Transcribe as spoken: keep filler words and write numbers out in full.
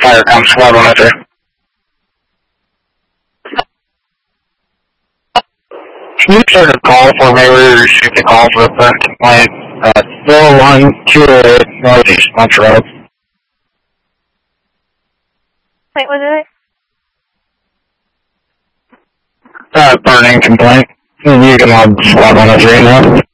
Fire comes squad one oh three. Can you take a call for me? We received a call for a burn complaint at four one two eight Northeast Munch Road. Wait, what is it? Uh, burning complaint. You can log squad one oh three now.